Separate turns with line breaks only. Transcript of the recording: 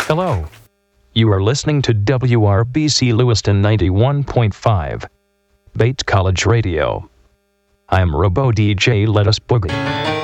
Hello. You are listening to WRBC Lewiston 91.5, Bates College Radio. I'm Robo DJ Let Us Boogie.